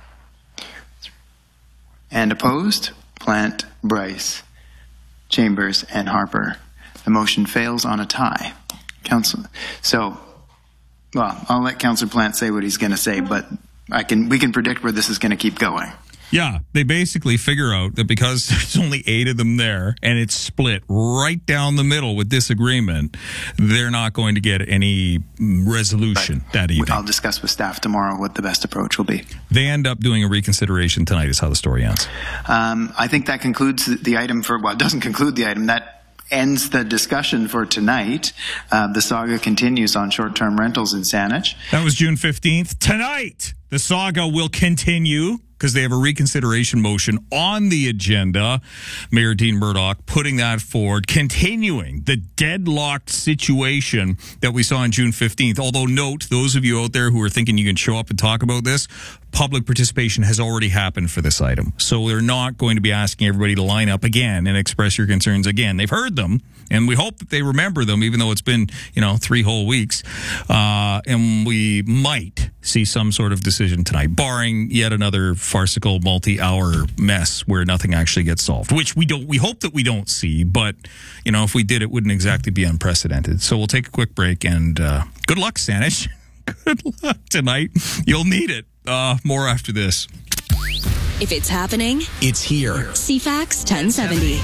And opposed? Plant, Bryce, Chambers, and Harper. The motion fails on a tie. Council. So, well, I'll let Councillor Plant say what he's going to say, but I can we can predict where this is going to keep going. Yeah, they basically figure out that because there's only eight of them there and it's split right down the middle with disagreement, they're not going to get any resolution but that evening. I'll discuss with staff tomorrow what the best approach will be. They end up doing a reconsideration tonight is how the story ends. Um, I think that concludes the item for, well, it doesn't conclude the item. That ends the discussion for tonight. Uh, the saga continues on short-term rentals in Saanich. That was June fifteenth. Tonight, the saga will continue because they have a reconsideration motion on the agenda. Mayor Dean Murdoch putting that forward, continuing the deadlocked situation that we saw on June fifteenth. Although note, those of you out there who are thinking you can show up and talk about this, public participation has already happened for this item. So they're not going to be asking everybody to line up again and express your concerns again. They've heard them, and we hope that they remember them, even though it's been, you know, three whole weeks. Uh, and we might see some sort of decision tonight, barring yet another farcical multi-hour mess where nothing actually gets solved, which we don't, we hope that we don't see, but, you know, if we did, it wouldn't exactly be unprecedented. So we'll take a quick break, and uh, good luck, Saanich. Good luck tonight. You'll need it. Uh, more after this. If it's happening, it's here. C FAX ten seventy.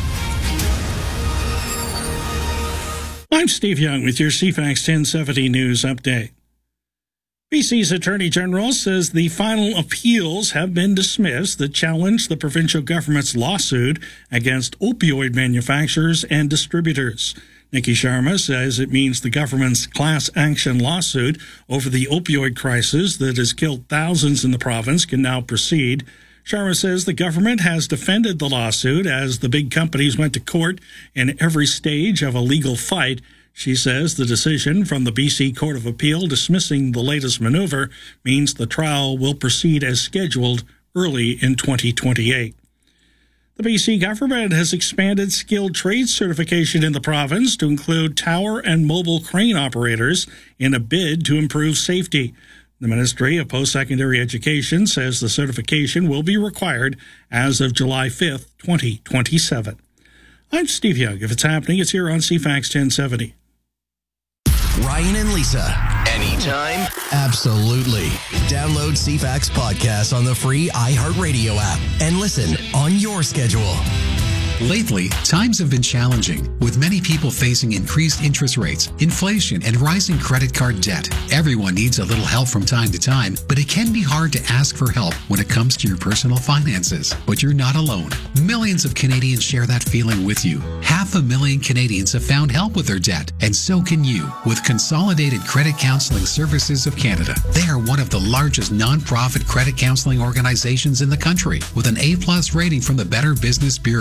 I'm Steve Young with your C FAX ten seventy news update. B C's Attorney General says the final appeals have been dismissed that challenge the provincial government's lawsuit against opioid manufacturers and distributors. Nikki Sharma says it means the government's class action lawsuit over the opioid crisis that has killed thousands in the province can now proceed. Sharma says the government has defended the lawsuit as the big companies went to court in every stage of a legal fight. She says the decision from the B C Court of Appeal dismissing the latest maneuver means the trial will proceed as scheduled early in twenty twenty-eight. The B C government has expanded skilled trade certification in the province to include tower and mobile crane operators in a bid to improve safety. The Ministry of Post-Secondary Education says the certification will be required as of July fifth, twenty twenty-seven. I'm Steve Young. If it's happening, it's here on C FAX ten seventy. Ryan and Lisa. Anytime? Absolutely. Download C FAX Podcast on the free iHeartRadio app and listen on your schedule. Lately, times have been challenging, with many people facing increased interest rates, inflation, and rising credit card debt. Everyone needs a little help from time to time, but it can be hard to ask for help when it comes to your personal finances. But you're not alone. Millions of Canadians share that feeling with you. Half a million Canadians have found help with their debt, and so can you with Consolidated Credit Counseling Services of Canada. They are one of the largest non-profit credit counseling organizations in the country, with an A-plus rating from the Better Business Bureau. They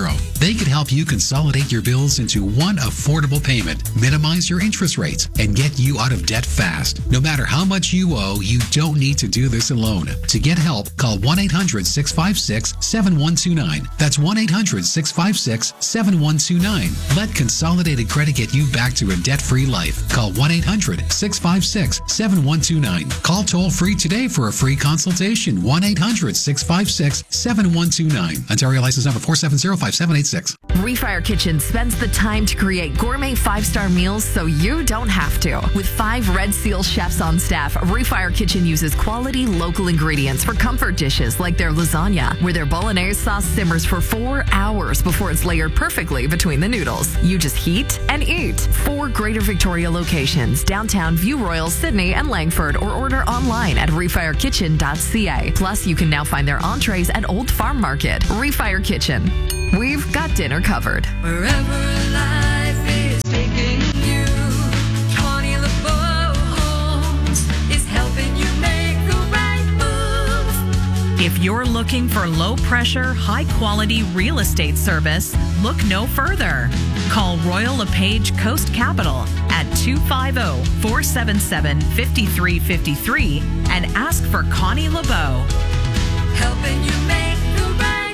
They could help you consolidate your bills into one affordable payment, minimize your interest rates, and get you out of debt fast. No matter how much you owe, you don't need to do this alone. To get help, call one eight hundred six five six seven one two nine. That's one eight hundred six five six seven one two nine. Let Consolidated Credit get you back to a debt-free life. Call one eight hundred six five six seven one two nine. Call toll-free today for a free consultation. one eight hundred six five six seven one two nine. Ontario license number four seven zero five seven eight six. Refire Kitchen spends the time to create gourmet five-star meals so you don't have to. With five Red Seal chefs on staff, Refire Kitchen uses quality local ingredients for comfort dishes like their lasagna, where their bolognese sauce simmers for four hours before it's layered perfectly between the noodles. You just heat and eat. Four Greater Victoria locations, downtown View Royal, Sydney, and Langford, or order online at refire kitchen dot c a. Plus, you can now find their entrees at Old Farm Market. Refire Kitchen. We've got dinner covered. Wherever life is taking you, Connie LeBeau Homes is helping you make the right move. If you're looking for low-pressure, high-quality real estate service, look no further. Call Royal LePage Coast Capital at two five zero, four seven seven, five three five three and ask for Connie LeBeau. Helping you make the right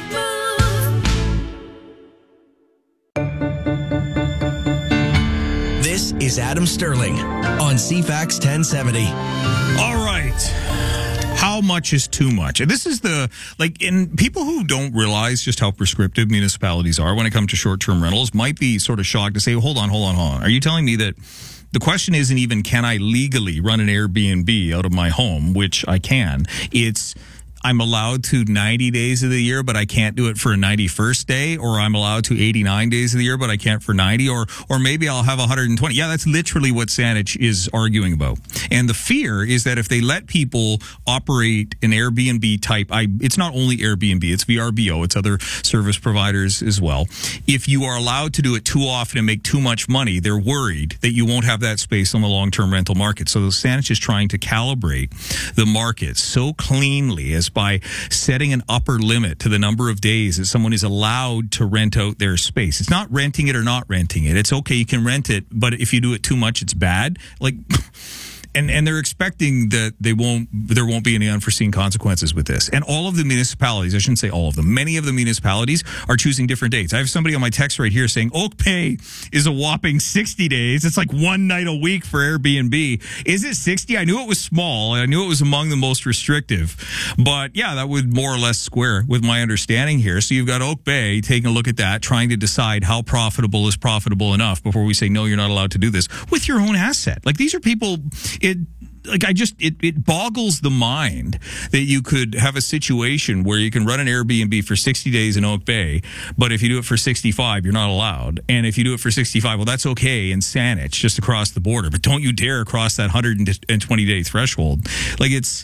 move. This is Adam Sterling on C FAX ten seventy. All right. How much is too much? And this is the, like, in people who don't realize just how prescriptive municipalities are when it comes to short-term rentals might be sort of shocked to say, hold on, hold on, hold on. Are you telling me that the question isn't even, can I legally run an Airbnb out of my home, which I can? It's, I'm allowed to ninety days of the year, but I can't do it for a ninety-first day, or I'm allowed to eighty-nine days of the year, but I can't for ninety, or or maybe I'll have one hundred twenty. Yeah, that's literally what Saanich is arguing about. And the fear is that if they let people operate an Airbnb type, I, it's not only Airbnb, it's V R B O, it's other service providers as well. If you are allowed to do it too often and make too much money, they're worried that you won't have that space on the long-term rental market. So Saanich is trying to calibrate the market so cleanly as by setting an upper limit to the number of days that someone is allowed to rent out their space. It's not renting it or not renting it. It's okay, you can rent it, but if you do it too much, it's bad. Like, and and they're expecting that they won't, there won't be any unforeseen consequences with this. And all of the municipalities, I shouldn't say all of them, many of the municipalities are choosing different dates. I have somebody on my text right here saying Oak Bay is a whopping sixty days. It's like one night a week for Airbnb. Is it sixty? I knew it was small. I knew it was among the most restrictive. But yeah, that would more or less square with my understanding here. So you've got Oak Bay taking a look at that, trying to decide how profitable is profitable enough before we say, no, you're not allowed to do this with your own asset. Like, these are people, it, like I just, it, it boggles the mind that you could have a situation where you can run an Airbnb for sixty days in Oak Bay, but if you do it for sixty-five, you're not allowed. And if you do it for sixty-five, well, that's okay in Saanich, just across the border. But don't you dare cross that one hundred twenty day threshold. Like, it's,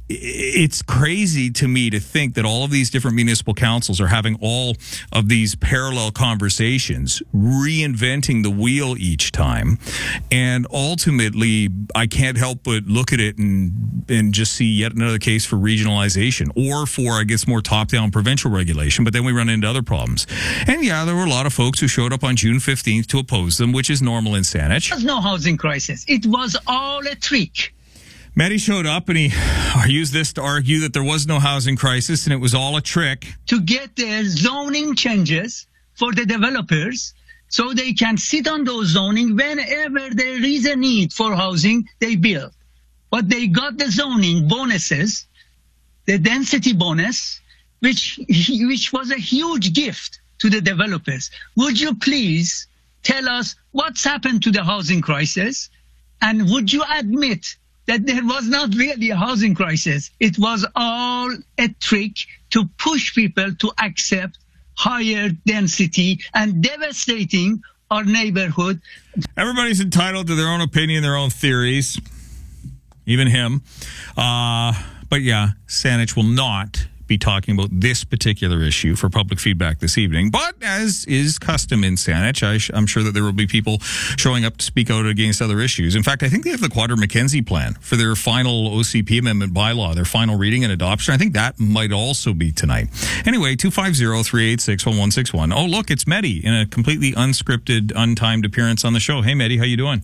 it's crazy to me to think that all of these different municipal councils are having all of these parallel conversations, reinventing the wheel each time. And ultimately, I can't help but look at it and and just see yet another case for regionalization, or for, I guess, more top-down provincial regulation. But then we run into other problems. And yeah, there were a lot of folks who showed up on June fifteenth to oppose them, which is normal in Saanich. There was no housing crisis. It was all a trick. Matty showed up and he used this to argue that there was no housing crisis and it was all a trick. To get their zoning changes for the developers so they can sit on those zoning whenever there is a need for housing, they build. But they got the zoning bonuses, the density bonus, which, which was a huge gift to the developers. Would you please tell us what's happened to the housing crisis? And would you admit that there was not really a housing crisis? It was all a trick to push people to accept higher density and devastating our neighborhood. Everybody's entitled to their own opinion, their own theories, even him. Uh, but yeah, Saanich will not be talking about this particular issue for public feedback this evening. But as is custom in Saanich, I sh- I'm sure that there will be people showing up to speak out against other issues. In fact, I think they have the Quadra McKenzie plan for their final O C P amendment bylaw, their final reading and adoption. I think that might also be tonight. Anyway, two five zero, three eight six, one one six one. Oh, look, it's Mehdi in a completely unscripted, untimed appearance on the show. Hey, Mehdi, how you doing?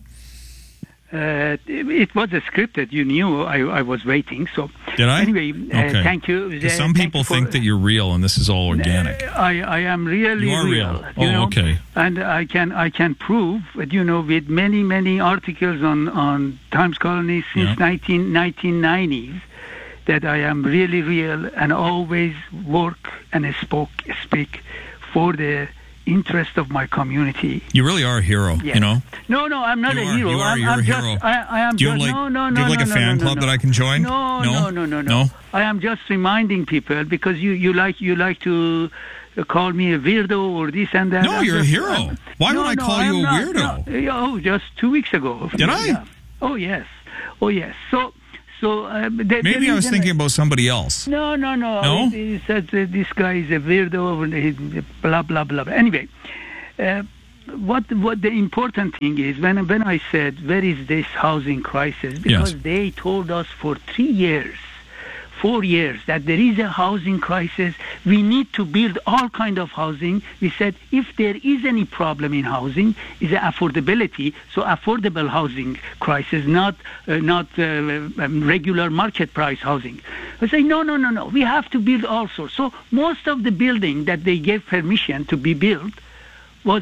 Uh, it was a scripted. You knew I, I was waiting. So did I? Anyway, okay. uh, thank you. Uh, some people for, think that you're real and this is all organic. Uh, I, I am really you are real. real. You oh, know? okay. And I can I can prove, you know, with many many articles on on Times Colony since yeah. nineteen nineties, that I am really real and always work and spoke speak for the interest of my community. You really are a hero, yes. you know? No, no, I'm not you a are, hero. You are, I'm, you're I'm a just, hero. I, I am do you just, have like, no, no, no, do you have like no, a fan no, club no, that I can join? No, no, no, no, no, no. no? I am just reminding people because you, you like you like to call me a weirdo or this and that. No, I'm you're just, a hero. I'm, Why no, would I no, call I'm you a not, weirdo? No, oh, just two weeks ago. Did I? Yeah. Oh, yes. Oh, yes. So, so uh, the, maybe the I was reason thinking about somebody else. No, no, no. No? He said uh, this guy is a weirdo, he, blah, blah, blah. Anyway, uh, what what the important thing is, when, when I said, where is this housing crisis? Because yes. they told us for three years, four years, that there is a housing crisis. We need to build all kind of housing. We said, if there is any problem in housing, is affordability, so affordable housing crisis, not uh, not uh, um, regular market price housing. We say, no, no, no, no, we have to build also. So most of the building that they gave permission to be built was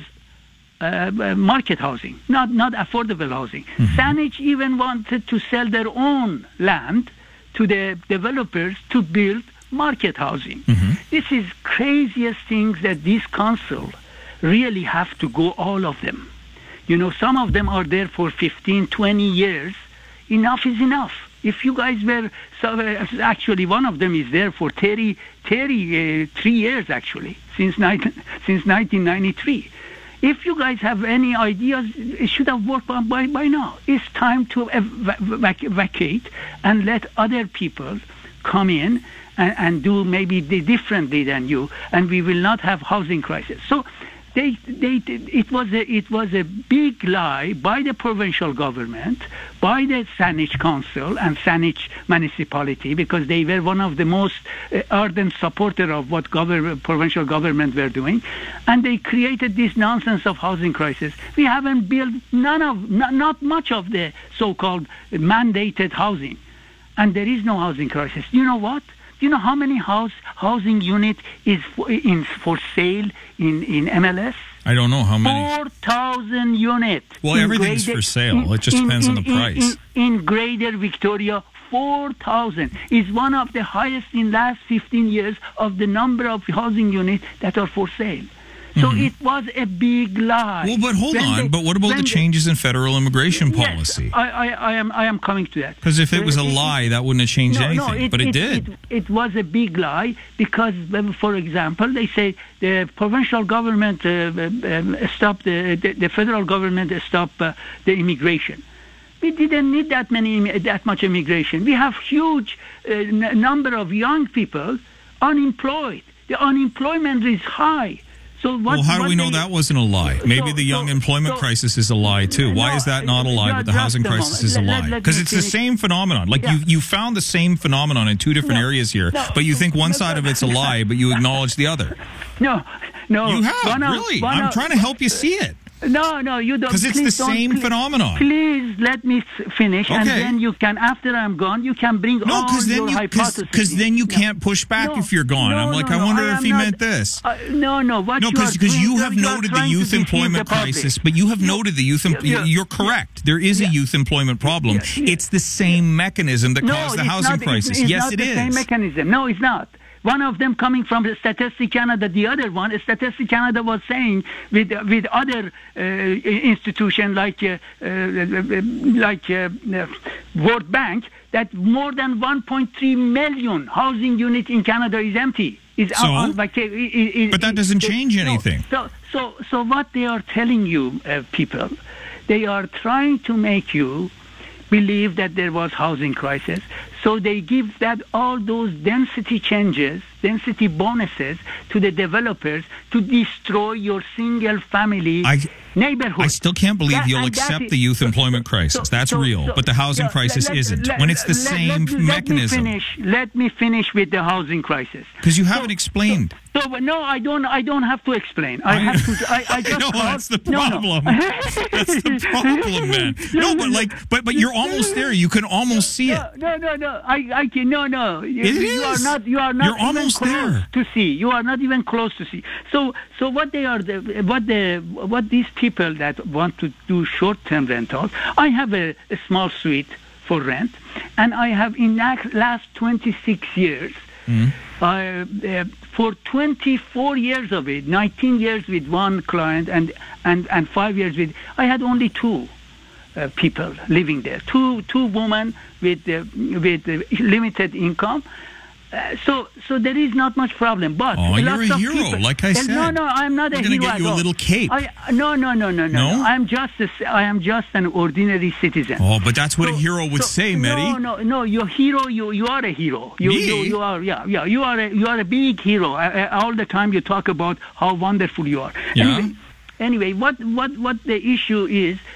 uh, market housing, not, not affordable housing. Mm-hmm. Saanich even wanted to sell their own land to the developers to build market housing. Mm-hmm. This is craziest things that this council really have to go, all of them. You know, some of them are there for fifteen, twenty years. Enough is enough. If you guys were, so, uh, actually one of them is there for thirty, thirty-three years actually, since, nineteen, since nineteen ninety-three. If you guys have any ideas, it should have worked on by, by now. It's time to ev- vac- vacate and let other people come in and, and do maybe differently than you, and we will not have housing crisis. So they, they, it was a, it was a big lie by the provincial government, by the Saanich Council and Saanich municipality, because they were one of the most uh, ardent supporter of what government, provincial government were doing, and they created this nonsense of housing crisis. We haven't built none of, not, not much of the so-called mandated housing, and there is no housing crisis. You know what? Do you know how many house housing unit is for, in for sale in, in M L S? I don't know how many. Four thousand units. Well, everything's greater, for sale. In, it just in, depends in, on the in, price. In, in Greater Victoria, four thousand is one of the highest in last fifteen years of the number of housing units that are for sale. So mm-hmm. it was a big lie. Well, but hold when on. They, but what about the changes they, in federal immigration policy? Yes, I, I, I am I am coming to that. Because if it was a lie, that wouldn't have changed no, anything. No, it, but it, it did. It, it was a big lie because, for example, they say the provincial government uh, um, stopped the, the the federal government stopped uh, the immigration. We didn't need that many that much immigration. We have huge uh, n- number of young people unemployed. The unemployment is high. So what, well, how do what we know they, that wasn't a lie? Maybe so, the young so, employment so, crisis is a lie too. Why no, is that not a lie, no, but the housing crisis moment. is a let, lie? Because it's the same phenomenon. Like yeah. you, you found the same phenomenon in two different no, areas here, no, but you think one no, side of it's a lie, but you acknowledge the other. No, no. You have, one really. Of, one I'm of, trying to help you see it. No, no, you don't. Because it's the same please, phenomenon. Please let me finish, okay. and then you can, after I'm gone, you can bring no, all then your you, hypotheses. Because then you no. can't push back no, if you're gone. No, I'm like, no, I wonder no, I if he not, meant this. Uh, no, no, what no, because you, you have you noted the youth employment crisis, but you have you, noted the youth. Em- you, you're correct. There is yeah. a youth employment problem. Yeah, yeah. It's the same mechanism that no, caused the housing not, crisis. It's, it's yes, not it the is. Same mechanism. No, it's not. One of them coming from the Statistics Canada, the other one, Statistics Canada was saying with with other uh, institutions like uh, uh, like uh, World Bank that more than one point three million housing units in Canada is empty. Is so, on vaca- is, is, but that doesn't change no, anything. So, so, so what they are telling you, uh, people, they are trying to make you believed that there was housing crisis. So they give that all those density changes, density bonuses to the developers to destroy your single family I, neighborhood. I still can't believe That- you'll and that accept is- the youth employment crisis. so- That's so- real, so- but the housing yeah, crisis let- isn't. let- when it's the let- same let me- mechanism. Let me finish. Let me finish with the housing crisis. Because you haven't explained. So, but no, I don't. I don't have to explain. I have to. I, I just. No, called- that's the no, no. problem. That's the problem, man. No, but like, but but you're almost there. You can almost see it. No, no, no. I, I can. No, no. You, It you are is. not. You are not. You're even almost close there. to see. You are not even close to see. So, so what they are, the, what the, what these people that want to do short-term rentals. I have a, a small suite for rent, and I have in the last twenty-six years. Mm. Uh, uh, for twenty-four years of it, nineteen years with one client, and, and, and five years with, I had only two uh, people living there, two two women with uh, with uh, limited income. Uh, so so there is not much problem. But Oh, you're lots a of hero, people- like I Uh, said. No, no, I'm not We're a gonna hero get at you a all. little cape. I, no, no, no, no, no, No? no. I'm just a, I am just an ordinary citizen. Oh, but that's what a hero would So- say, Mehdi. No, no, no. You're hero. You you are a hero. You, Me? you you are yeah yeah. You are a you are a big hero. Uh, uh, all the time you talk about how wonderful you are. Yeah. Anyway, anyway, what what what the issue is?